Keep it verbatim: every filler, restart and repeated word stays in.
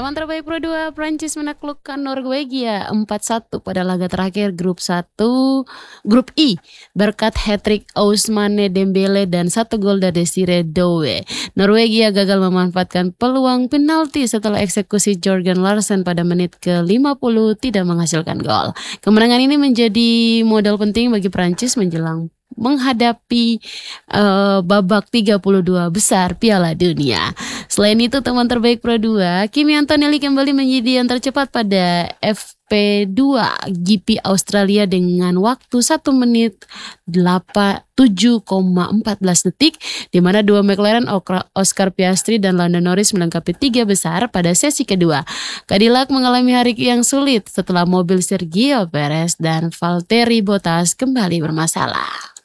Teman terbaik Pro dua, Prancis menaklukkan Norwegia empat satu pada laga terakhir grup satu, grup I berkat hat-trick Ousmane Dembele dan satu gol dari Desire Doué. Norwegia gagal memanfaatkan peluang penalti setelah eksekusi Jørgen Larsen pada menit ke lima puluh tidak menghasilkan gol. Kemenangan ini menjadi modal penting bagi Prancis menjelang menghadapi uh, babak tiga puluh dua besar Piala Dunia. Selain itu, teman terbaik Pro dua, Kimi Antonelli kembali menjadi yang tercepat pada F P dua G P Australia dengan waktu satu menit tujuh koma empat belas detik, di mana dua McLaren, Oscar Piastri dan Lando Norris melengkapi tiga besar pada sesi kedua. Cadillac mengalami hari yang sulit setelah mobil Sergio Perez dan Valtteri Bottas kembali bermasalah.